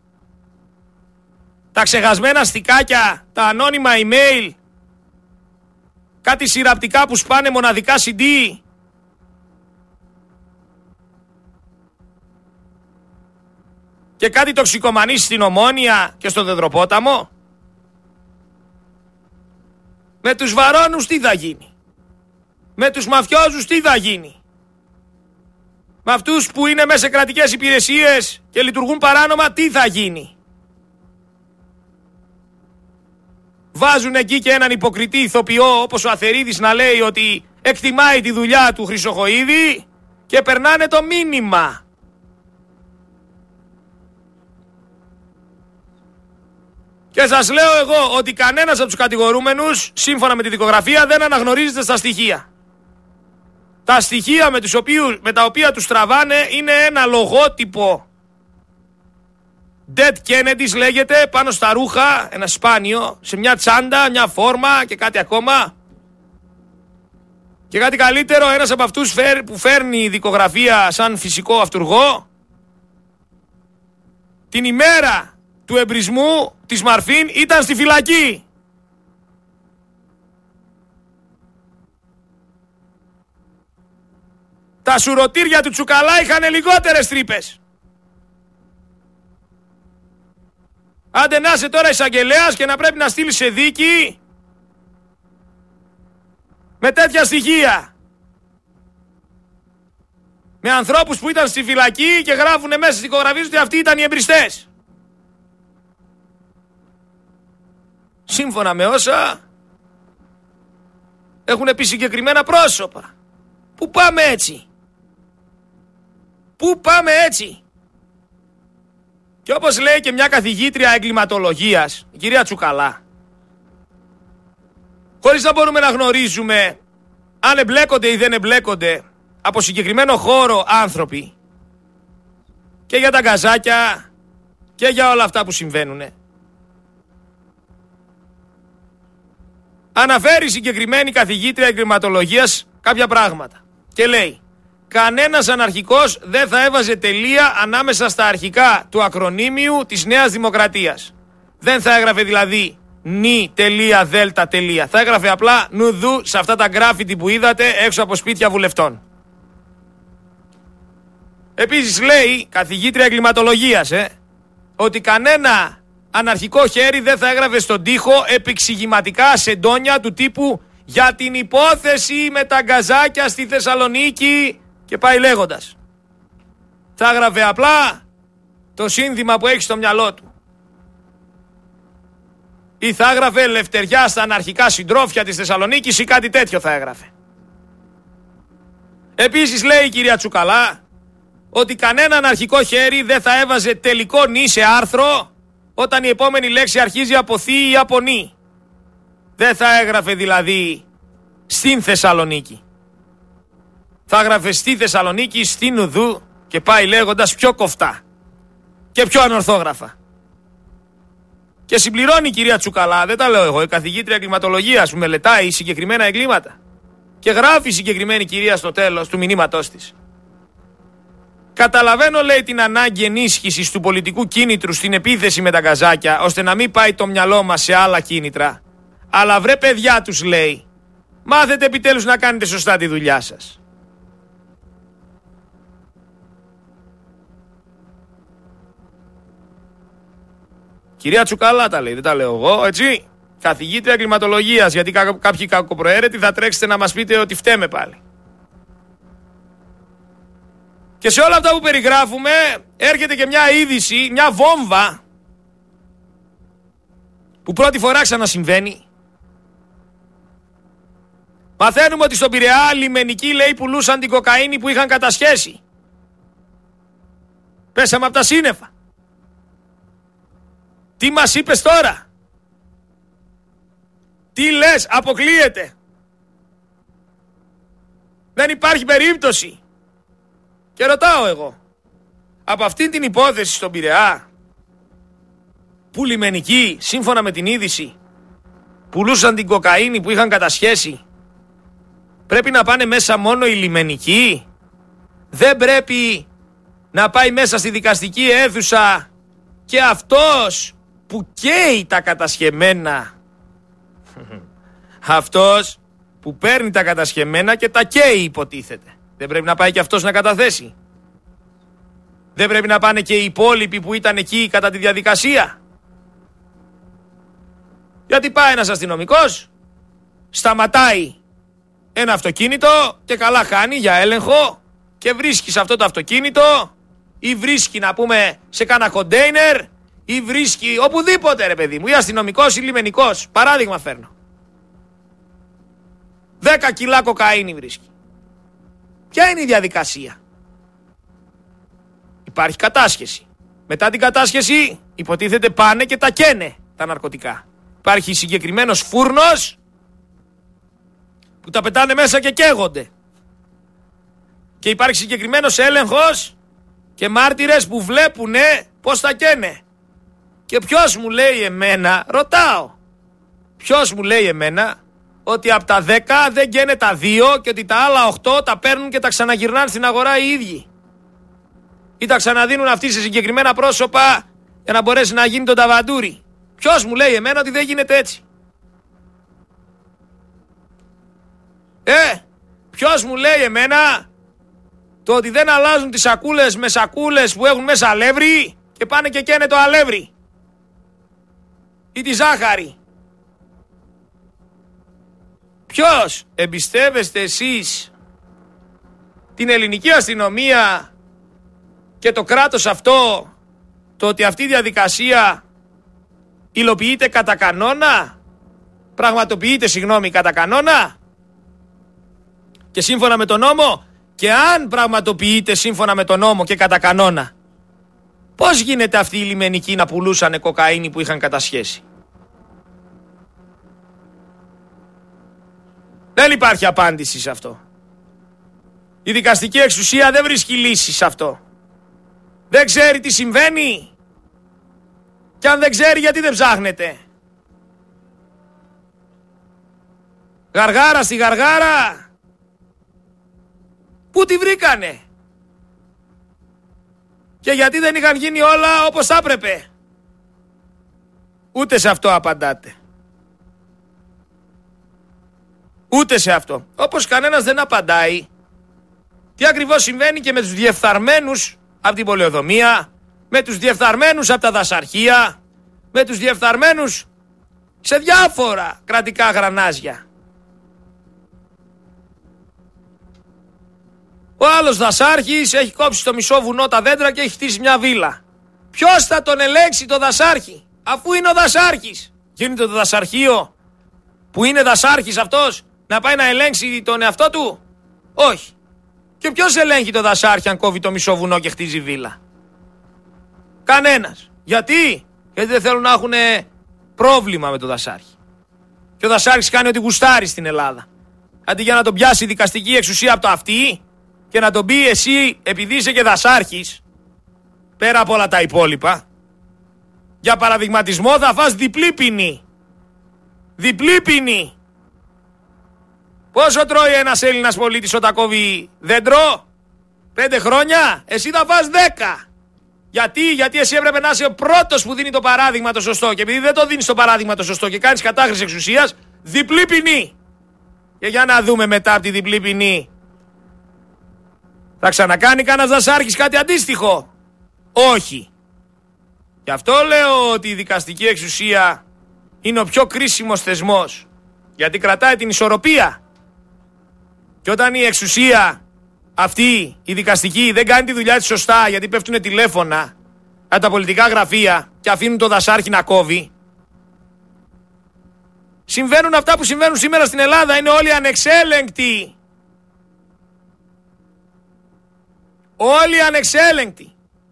Τα ξεχασμένα στικάκια, τα ανώνυμα email, κάτι συρραπτικά που σπάνε μοναδικά σι ντι. Και κάτι τοξικομανείς στην Ομόνια και στον Δεδροπόταμο. Με τους βαρώνους τι θα γίνει? Με τους μαφιόζους τι θα γίνει? Με αυτούς που είναι μέσα σε κρατικές υπηρεσίες και λειτουργούν παράνομα τι θα γίνει? Βάζουν εκεί και έναν υποκριτή ηθοποιό όπως ο Αθερίδης να λέει ότι εκτιμάει τη δουλειά του Χρυσοχοΐδη και περνάνε το μήνυμα. Και σας λέω εγώ ότι κανένας από τους κατηγορούμενους, σύμφωνα με τη δικογραφία, δεν αναγνωρίζεται στα στοιχεία. Τα στοιχεία με, τους οποίους, με τα οποία τους τραβάνε είναι ένα λογότυπο Dead Kennedys λέγεται, πάνω στα ρούχα, ένα σπάνιο, σε μια τσάντα, μια φόρμα και κάτι ακόμα. Και κάτι καλύτερο, ένας από αυτούς που φέρνει η δικογραφία σαν φυσικό αυτουργό, την ημέρα του εμπρισμού της Μαρφίν ήταν στη φυλακή. Τα σουρωτήρια του Τσουκαλά είχαν λιγότερες τρύπες. Άντε να είσαι τώρα εισαγγελέας και να πρέπει να στείλεις σε δίκη με τέτοια στοιχεία. Με ανθρώπους που ήταν στη φυλακή και γράφουν μέσα στη δικογραφία ότι αυτοί ήταν οι εμπριστές. Σύμφωνα με όσα έχουν πει συγκεκριμένα πρόσωπα. Πού πάμε έτσι? Πού πάμε έτσι? Και όπως λέει και μια καθηγήτρια εγκληματολογίας, η κυρία Τσουκαλά, χωρίς να μπορούμε να γνωρίζουμε αν εμπλέκονται ή δεν εμπλέκονται από συγκεκριμένο χώρο άνθρωποι, και για τα γκαζάκια και για όλα αυτά που συμβαίνουν. Αναφέρει συγκεκριμένη καθηγήτρια εγκληματολογίας κάποια πράγματα και λέει: κανένας αναρχικός δεν θα έβαζε τελεία ανάμεσα στα αρχικά του ακρονίμιου της Νέας Δημοκρατίας. Δεν θα έγραφε δηλαδή νι τελεία δέλτα τελεία. Θα έγραφε απλά νουδού σε αυτά τα γκράφιτι που είδατε έξω από σπίτια βουλευτών. Επίσης λέει καθηγήτρια εγκληματολογίας ε, ότι κανένα αναρχικό χέρι δεν θα έγραφε στον τοίχο επεξηγηματικά σεντόνια του τύπου για την υπόθεση με τα γκαζάκια στη Θεσσαλονίκη και πάει λέγοντας. Θα έγραφε απλά το σύνθημα που έχει στο μυαλό του. Ή θα έγραφε ελευθεριά στα αναρχικά συντρόφια της Θεσσαλονίκης ή κάτι τέτοιο θα έγραφε. Επίσης λέει η κυρία Τσουκαλά ότι κανένα αναρχικό χέρι δεν θα έβαζε τελικό νι σε άρθρο όταν η επόμενη λέξη αρχίζει από θη ή από νι. Δεν θα έγραφε δηλαδή στην Θεσσαλονίκη. Θα έγραφε στη Θεσσαλονίκη, στην Ουδού και πάει λέγοντας πιο κοφτά και πιο ανορθόγραφα. Και συμπληρώνει η κυρία Τσουκαλά, δεν τα λέω εγώ, η καθηγήτρια εγκληματολογίας που μελετάει συγκεκριμένα εγκλήματα. Και γράφει η συγκεκριμένη κυρία στο τέλος του μηνύματός της. Καταλαβαίνω, λέει, την ανάγκη ενίσχυσης του πολιτικού κίνητρου στην επίθεση με τα γκαζάκια, ώστε να μην πάει το μυαλό μας σε άλλα κίνητρα. Αλλά βρε παιδιά τους, λέει, μάθετε επιτέλους να κάνετε σωστά τη δουλειά σας. Κυρία Τσουκαλά τα λέει, δεν τα λέω εγώ, έτσι. Καθηγήτρια εγκληματολογίας, γιατί κά- κάποιοι κακοπροαίρετοι θα τρέξετε να μας πείτε ότι φταίμε πάλι. Και σε όλα αυτά που περιγράφουμε έρχεται και μια είδηση, μια βόμβα που πρώτη φορά ξανασυμβαίνει. Μαθαίνουμε ότι στον Πειραιά λιμενικοί, λέει, πουλούσαν την κοκαίνη που είχαν κατασχέσει. Πέσαμε από τα σύννεφα. Τι μας είπες τώρα? Τι λες? Αποκλείεται. Δεν υπάρχει περίπτωση. Και ρωτάω εγώ, από αυτήν την υπόθεση στον Πειραιά, που λιμενικοί, σύμφωνα με την είδηση, πουλούσαν την κοκαίνη που είχαν κατασχέσει, πρέπει να πάνε μέσα μόνο οι λιμενικοί? Δεν πρέπει να πάει μέσα στη δικαστική αίθουσα και αυτός που καίει τα κατασχεμένα, αυτός που παίρνει τα κατασχεμένα και τα καίει, υποτίθεται, δεν πρέπει να πάει και αυτός να καταθέσει? Δεν πρέπει να πάνε και οι υπόλοιποι που ήταν εκεί κατά τη διαδικασία? Γιατί πάει ένας αστυνομικός, σταματάει ένα αυτοκίνητο και καλά χάνει για έλεγχο και βρίσκει σε αυτό το αυτοκίνητο ή βρίσκει, να πούμε, σε κάνα κοντέινερ ή βρίσκει οπουδήποτε, ρε παιδί μου, ή αστυνομικός ή λιμενικός, παράδειγμα φέρνω, δέκα κιλά κοκαίνη βρίσκει. Ποια είναι η διαδικασία? Υπάρχει κατάσχεση. Μετά την κατάσχεση υποτίθεται πάνε και τα καίνε τα ναρκωτικά. Υπάρχει συγκεκριμένος φούρνος που τα πετάνε μέσα και καίγονται. Και υπάρχει συγκεκριμένος έλεγχος και μάρτυρες που βλέπουνε πως τα καίνε. Και ποιος μου λέει εμένα, ρωτάω, ποιος μου λέει εμένα ότι από τα δέκα δεν καίνε τα δύο και ότι τα άλλα οκτώ τα παίρνουν και τα ξαναγυρνάνε στην αγορά οι ίδιοι? Ή τα ξαναδίνουν αυτοί σε συγκεκριμένα πρόσωπα για να μπορέσει να γίνει το ταβαντούρι? Ποιος μου λέει εμένα ότι δεν γίνεται έτσι? Ε, ποιος μου λέει εμένα το ότι δεν αλλάζουν τις σακούλες με σακούλες που έχουν μέσα αλεύρι και πάνε και καίνε το αλεύρι ή τη ζάχαρη? Ποιος? Εμπιστεύεστε εσείς την ελληνική αστυνομία και το κράτος αυτό, το ότι αυτή η διαδικασία υλοποιείται κατά κανόνα, πραγματοποιείται, συγγνώμη, κατά κανόνα και σύμφωνα με τον νόμο? Και αν πραγματοποιείται σύμφωνα με τον νόμο και κατά κανόνα, πώς γίνεται αυτοί οι λιμενικοί να πουλούσανε κοκαίνη που είχαν κατασχέσει? Δεν υπάρχει απάντηση σε αυτό. Η δικαστική εξουσία δεν βρίσκει λύση σε αυτό. Δεν ξέρει τι συμβαίνει. Και αν δεν ξέρει, γιατί δεν ψάχνετε? Γαργάρα στη γαργάρα. Πού τη βρήκανε? Και γιατί δεν είχαν γίνει όλα όπως θα έπρεπε? Ούτε σε αυτό απαντάτε. Ούτε σε αυτό. Όπως κανένας δεν απαντάει τι ακριβώς συμβαίνει και με τους διεφθαρμένους από την πολεοδομία, με τους διεφθαρμένους από τα δασαρχεία, με τους διεφθαρμένους σε διάφορα κρατικά γρανάζια. Ο άλλος δασάρχης έχει κόψει στο μισό βουνό τα δέντρα και έχει χτίσει μια βίλα. Ποιος θα τον ελέγξει το δασάρχη, αφού είναι ο δασάρχης? Γίνεται το δασαρχείο που είναι δασάρχης αυτός να πάει να ελέγξει τον εαυτό του? Όχι. Και ποιος ελέγχει το δασάρχη αν κόβει το μισό βουνό και χτίζει βίλα? Κανένας. Γιατί? Γιατί δεν θέλουν να έχουν πρόβλημα με το δασάρχη. Και ο δασάρχης κάνει ό,τι γουστάρει στην Ελλάδα. Αντί για να τον πιάσει η δικαστική εξουσία από το αυτί και να τον πει εσύ, επειδή είσαι και δασάρχης, πέρα από όλα τα υπόλοιπα, για παραδειγματισμό θα φας διπλή ποινή. Διπλή ποινή. Πόσο τρώει ένας Έλληνας πολίτης όταν κόβει δέντρο? Πέντε χρόνια. Εσύ θα φας δέκα. Γιατί? Γιατί εσύ έπρεπε να είσαι ο πρώτος που δίνει το παράδειγμα το σωστό. Και επειδή δεν το δίνεις το παράδειγμα το σωστό και κάνεις κατάχρηση εξουσίας, διπλή ποινή. Και για να δούμε μετά από τη διπλή ποινή, θα ξανακάνει κανένας δασάρχης κάτι αντίστοιχο? Όχι. Γι' αυτό λέω ότι η δικαστική εξουσία είναι ο πιο κρίσιμος θεσμός. Γιατί κρατάει την ισορροπία. Και όταν η εξουσία αυτή, η δικαστική, δεν κάνει τη δουλειά της σωστά, γιατί πέφτουν τηλέφωνα από τα πολιτικά γραφεία και αφήνουν το δασάρχη να κόβει, συμβαίνουν αυτά που συμβαίνουν σήμερα στην Ελλάδα. Είναι όλοι ανεξέλεγκτοι. Όλοι ανεξέλεγκτοι.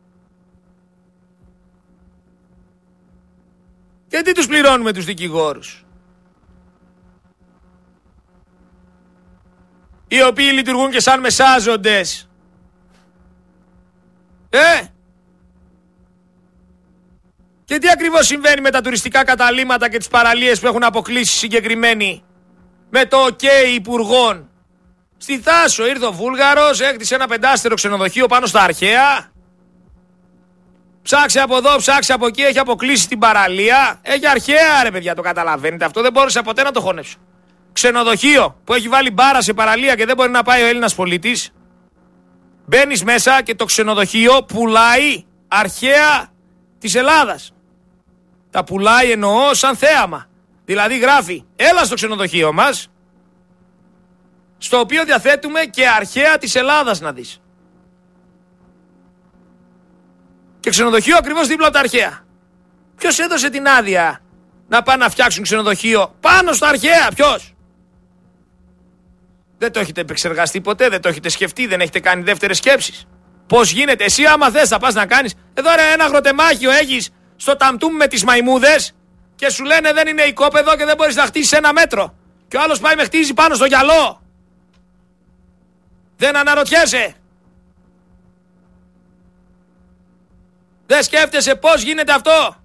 Και τι τους πληρώνουμε τους δικηγόρους, οι οποίοι λειτουργούν και σαν μεσάζοντες? Ε! Και τι ακριβώς συμβαίνει με τα τουριστικά καταλύματα και τις παραλίες που έχουν αποκλείσει συγκεκριμένοι με το OK υπουργών? Στη Θάσο ήρθε ο Βούλγαρος, έκτισε ένα πεντάστερο ξενοδοχείο πάνω στα αρχαία. Ψάξε από εδώ, ψάξε από εκεί, έχει αποκλείσει την παραλία. Έχει αρχαία, ρε παιδιά, το καταλαβαίνετε αυτό? Δεν μπόρεσα ποτέ να το χωνέψω. Ξενοδοχείο που έχει βάλει μπάρα σε παραλία και δεν μπορεί να πάει ο Έλληνας πολίτης. Μπαίνεις μέσα και το ξενοδοχείο πουλάει αρχαία της Ελλάδας. Τα πουλάει, εννοώ, σαν θέαμα. Δηλαδή γράφει, έλα στο ξενοδοχείο μας, στο οποίο διαθέτουμε και αρχαία της Ελλάδας να δεις. Και ξενοδοχείο ακριβώς δίπλα από τα αρχαία. Ποιος έδωσε την άδεια να πάνε να φτιάξουν ξενοδοχείο πάνω στα αρχαία? Ποιος? Δεν το έχετε επεξεργαστεί ποτέ, δεν το έχετε σκεφτεί, δεν έχετε κάνει δεύτερες σκέψεις? Πώς γίνεται? Εσύ άμα θες θα πας να κάνεις. Εδώ ρε, ένα αγροτεμάχιο έχεις στο Ταμτούμ με τις μαϊμούδες και σου λένε δεν είναι οικόπεδο και δεν μπορείς να χτίσεις ένα μέτρο. Και ο άλλος πάει με χτίζει πάνω στο γυαλό. Δεν αναρωτιέσαι? Δεν σκέφτεσαι πώς γίνεται αυτό?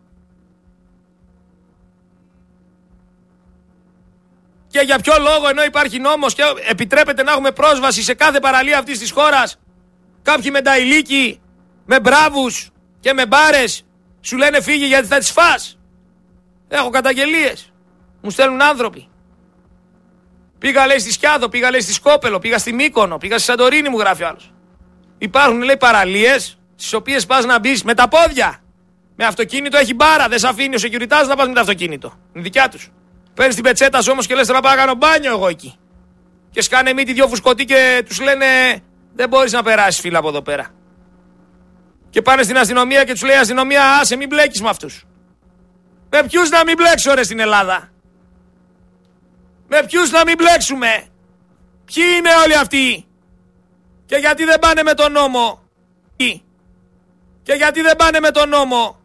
Και για ποιο λόγο, ενώ υπάρχει νόμος και επιτρέπεται να έχουμε πρόσβαση σε κάθε παραλία αυτής της χώρας, κάποιοι με νταϊλίκι, με μπράβους και με μπάρες σου λένε φύγε γιατί θα τις φας? Έχω καταγγελίες. Μου στέλνουν άνθρωποι. Πήγα, λέει, στη Σκιάδο, πήγα, λέει, στη Σκόπελο, πήγα στη Μύκονο, πήγα στη Σαντορίνη, μου γράφει άλλος. Υπάρχουν, λέει, παραλίες στις οποίες πας να μπεις με τα πόδια. Με αυτοκίνητο έχει μπάρα, δεν σε αφήνει ο σεκιουριτάς να πας με το αυτοκίνητο. Είναι δικιά τους. Παίρνεις την πετσέτα σου όμως και λες να πάω να κάνω μπάνιο εγώ εκεί. Και σκάνε μύτη δυο φουσκωτοί και τους λένε δεν μπορείς να περάσεις, φίλα, από εδώ πέρα. Και πάνε στην αστυνομία και τους λέει η αστυνομία, άσε μην μπλέκεις με αυτούς. Με ποιους να μην μπλέξω ρε στην Ελλάδα? Με ποιους να μην μπλέξουμε? Ποιοι είναι όλοι αυτοί? Και γιατί δεν πάνε με τον νόμο? Και γιατί δεν πάνε με τον νόμο?